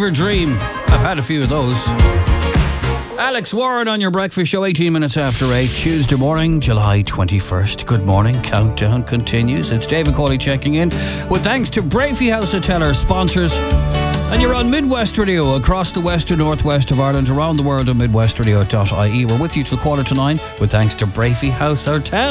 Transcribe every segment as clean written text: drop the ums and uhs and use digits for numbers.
fever dream. I've had a few of those. Alex Warren on your breakfast show, 18 minutes after 8, Tuesday morning, July 21st. Good morning, countdown continues. It's David Cawley checking in with thanks to Brafey House Hotel, our sponsors. And you're on Midwest Radio across the west and northwest of Ireland, around the world on midwestradio.ie. We're with you till 8:45 with thanks to Brafey House Hotel.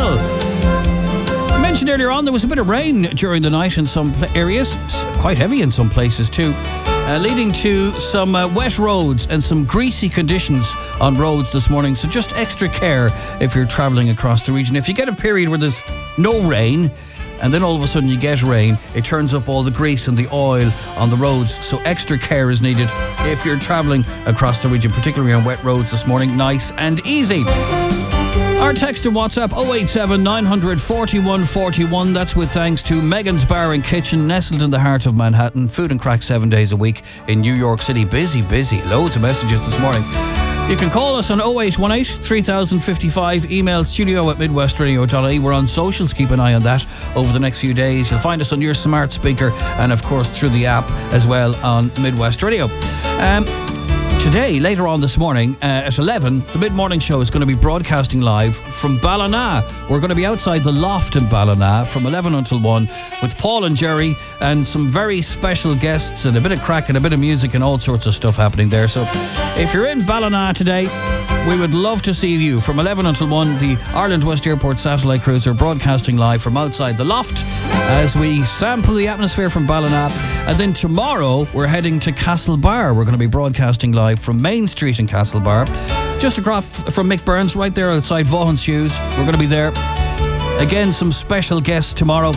I mentioned earlier on there was a bit of rain during the night in some areas, quite heavy in some places too, leading to some wet roads and some greasy conditions on roads this morning. So just extra care if you're travelling across the region. If you get a period where there's no rain, and then all of a sudden you get rain, it turns up all the grease and the oil on the roads. So extra care is needed if you're travelling across the region, particularly on wet roads this morning. Nice and easy. Our text and WhatsApp 087 900 4141. That's with thanks to Megan's Bar and Kitchen, nestled in the heart of Manhattan. Food and crack 7 days a week in New York City. Busy. Loads of messages this morning. You can call us on 0818 3055, email studio@midwestradio.ie. We're on socials, keep an eye on that over the next few days. You'll find us on your smart speaker and of course through the app as well on Midwest Radio. Today, later on this morning at 11, the mid-morning show is going to be broadcasting live from Ballina. We're going to be outside the Loft in Ballina from 11 until 1 with Paul and Jerry and some very special guests and a bit of crack and a bit of music and all sorts of stuff happening there. So if you're in Ballina today, we would love to see you from 11 until 1. The Ireland West Airport satellite crews are broadcasting live from outside the Loft as we sample the atmosphere from Ballina. And then tomorrow we're heading to Castlebar. We're going to be broadcasting live from Main Street in Castlebar, just across from Mick Burns, right there outside Vaughan's Shoes. We're going to be there. Again, some special guests tomorrow.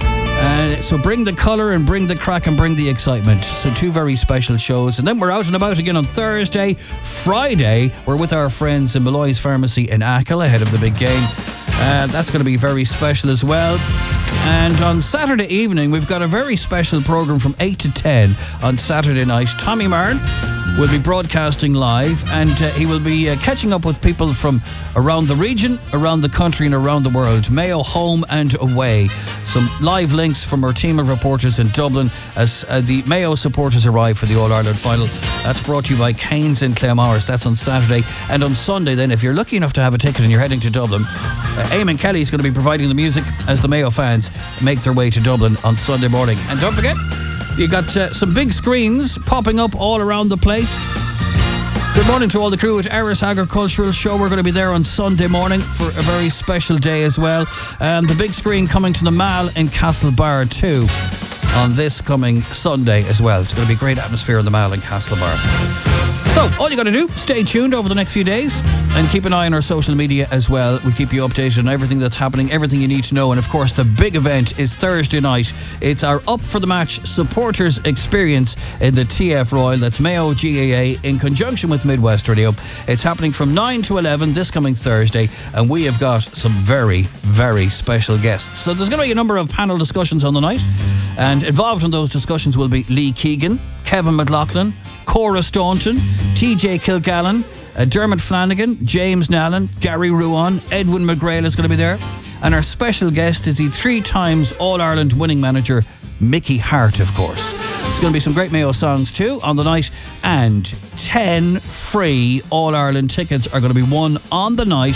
So bring the colour and bring the crack and bring the excitement. So 2 very special shows. And then we're out and about again on Thursday. Friday, we're with our friends in Malloy's Pharmacy in Achill ahead of the big game. That's going to be very special as well. And on Saturday evening, we've got a very special programme from 8 to 10 on Saturday night. Tommy Marn will be broadcasting live, and he will be catching up with people from around the region, around the country and around the world. Mayo home and away. Some live links from our team of reporters in Dublin as the Mayo supporters arrive for the All-Ireland final. That's brought to you by Canes in Claremorris. That's on Saturday. And on Sunday then, if you're lucky enough to have a ticket and you're heading to Dublin, Eamon Kelly is going to be providing the music as the Mayo fans make their way to Dublin on Sunday morning. And don't forget, you got some big screens popping up all around the place. Good morning to all the crew at Eris Agricultural Show. We're going to be there on Sunday morning for a very special day as well. And the big screen coming to the Mall in Castlebar too on this coming Sunday as well. It's going to be a great atmosphere in the Mall in Castlebar. So, all you got to do, stay tuned over the next few days and keep an eye on our social media as well. We keep you updated on everything that's happening, everything you need to know. And of course, the big event is Thursday night. It's our Up for the Match supporters experience in the TF Royal. That's Mayo GAA in conjunction with Midwest Radio. It's happening from 9 to 11 this coming Thursday. And we have got some very, very special guests. So there's going to be a number of panel discussions on the night. And involved in those discussions will be Lee Keegan, Kevin McLaughlin, Cora Staunton, TJ Kilgallen, Dermot Flanagan, James Nallen, Gary Ruan, Edwin McGrail is going to be there. And our special guest is the 3 times All-Ireland winning manager, Mickey Hart, of course. There's going to be some great Mayo songs too on the night. And 10 free All-Ireland tickets are going to be won on the night,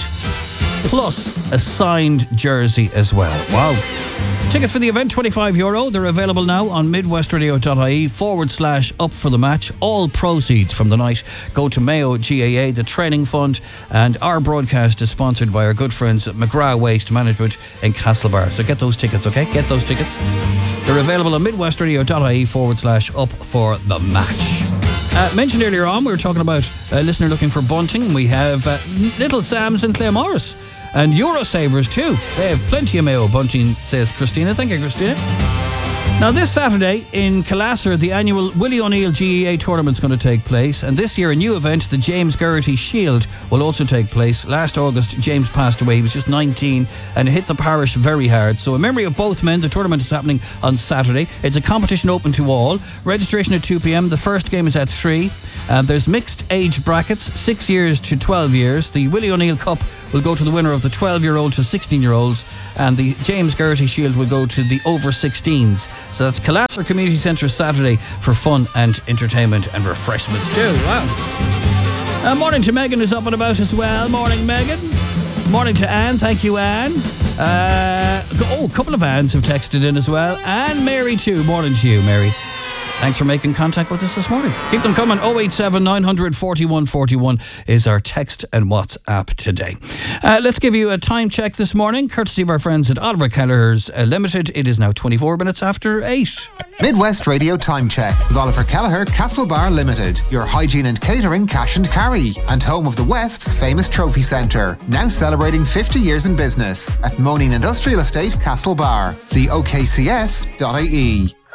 plus a signed jersey as well. Wow. Tickets for the event, €25. They're available now on midwestradio.ie/up for the match. All proceeds from the night go to Mayo GAA, the training fund, and our broadcast is sponsored by our good friends at McGrath Waste Management in Castlebar. So get those tickets, okay? Get those tickets. They're available on midwestradio.ie/up for the match. Mentioned earlier on, we were talking about a listener looking for bunting. We have Little Sam's in Claremorris. And Eurosavers too. They have plenty of Mayo bunting, says Christina. Thank you, Christina. Now, this Saturday in Calasser, the annual Willie O'Neill GEA tournament is going to take place. And this year, a new event, the James Geraghty Shield, will also take place. Last August, James passed away. He was just 19 and it hit the parish very hard. So, in memory of both men, the tournament is happening on Saturday. It's a competition open to all. Registration at 2 p.m. The first game is at 3. There's mixed age brackets, 6 years to 12 years. The Willie O'Neill Cup will go to the winner of the 12-year-old to 16-year-olds, and the James Geraghty Shield will go to the over 16s. So that's Calasser Community Centre Saturday for fun and entertainment and refreshments too. Wow. Morning to Megan, who's up and about as well. Morning, Megan. Morning to Anne. Thank you, Anne. A couple of Annes have texted in as well. And Mary too. Morning to you, Mary. Thanks for making contact with us this morning. Keep them coming. 087 900 41 41 is our text and WhatsApp today. Let's give you a time check this morning, courtesy of our friends at Oliver Kelleher's Limited. It is now 24 minutes after 8. Midwest Radio Time Check with Oliver Kelleher, Castlebar Limited. Your hygiene and catering cash and carry. And home of the West's famous trophy centre. Now celebrating 50 years in business at Moaning Industrial Estate, Castlebar. See okcs.ie.